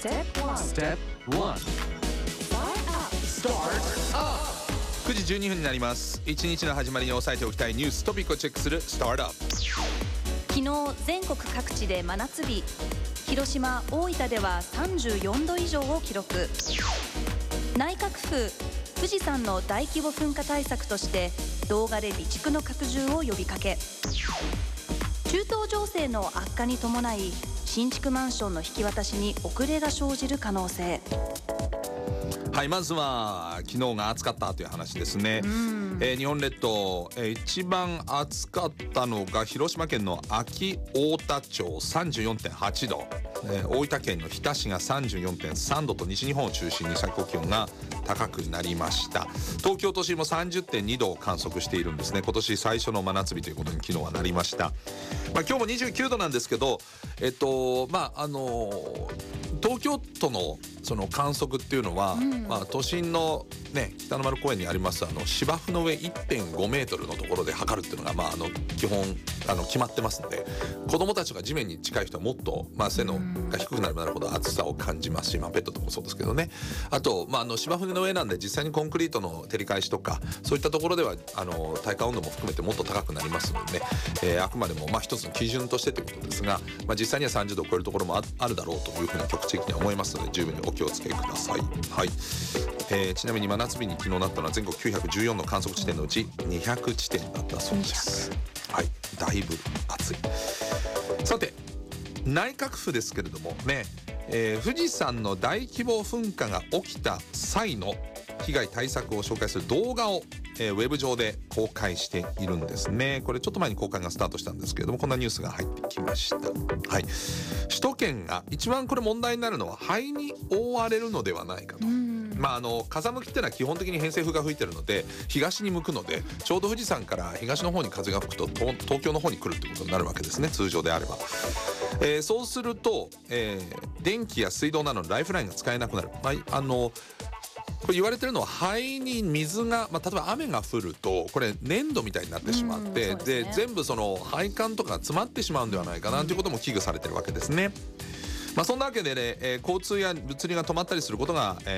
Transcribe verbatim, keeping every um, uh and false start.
Step one. Step one. Start up. くじじゅうにふんになります。一日の始まりに押さえておきたいニューストピックをチェックするスタートアップ。 昨日全国各地で真夏日、広島、大分ではさんじゅうよんど以上を記録。内閣府富士山の大規模噴火対策として動画で備蓄の拡充を呼びかけ。中東情勢の悪化に伴い新築マンションの引き渡しに遅れが生じる可能性。 はい、まずは昨日が暑かったという話ですね。えー、日本列島、えー、一番暑かったのが広島県の安芸太田町 さんじゅうよんてんはちど、えー、大分県の日田市が さんじゅうよんてんさんどと西日本を中心に最高気温が高くなりました。東京都心も さんじゅってんにどを観測しているんですね。今年最初の真夏日ということに昨日はなりました。まあ、今日もにじゅうきゅうどなんですけど、えっとまああのー東京都のその観測っていうのは、うん、まあ、都心の、ね、北の丸公園にありますあの芝生の上 いってんごメートルのところで測るっていうのが、まあ、あの基本あの決まってますので、子どもたちが地面に近い人はもっと、まあ、背のが低くなればなるほど暑さを感じますし、まあ、ペットとかもそうですけどね。あと、まあ、あの芝生の上なんで実際にコンクリートの照り返しとかそういったところではあの体感温度も含めてもっと高くなりますので、えー、あくまでもまあ一つの基準としてということですが、まあ、実際にはさんじゅうどを超えるところも あ, あるだろうというふうに局地的には思いますので十分にお気をつけください。はい、えー、ちなみに真夏日に昨日なったのは全国きゅうひゃくじゅうよんの観測地点のうちにひゃくちてんだったそうです。はい、だいぶ暑い。さて内閣府ですけれどもね、えー、富士山の大規模噴火が起きた際の被害対策を紹介する動画を、えー、ウェブ上で公開しているんですね。これちょっと前に公開がスタートしたんですけれども、こんなニュースが入ってきました。はい、首都圏が一番これ問題になるのは灰に覆われるのではないかと。まあ、あの風向きってのは基本的に偏西風が吹いてるので東に向くので、ちょうど富士山から東の方に風が吹くと東京の方に来るってことになるわけですね、通常であれば。えー、そうすると、えー、電気や水道などのライフラインが使えなくなる。まあ、あのこれ言われてるのは灰に水が、まあ、例えば雨が降るとこれ粘土みたいになってしまって、で、ね、で全部その配管とか詰まってしまうんではないかなということも危惧されてるわけですね。まあ、そんなわけでね、えー、交通や物流が止まったりすることが、えー